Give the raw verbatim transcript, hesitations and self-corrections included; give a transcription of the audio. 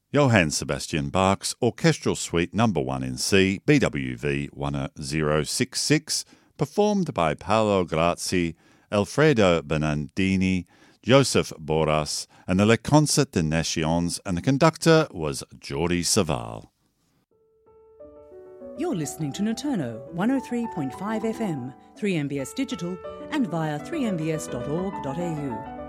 Johann Sebastian Bach's Orchestral Suite Number one in C, B W V one zero six six, performed by Paolo Grazzi, Alfredo Bernardini, Joseph Boras, and the Le Concert des Nations, and the conductor was Jordi Savall. You're listening to Noturno one oh three point five F M, three M B S Digital, and via three m b s dot org dot a u.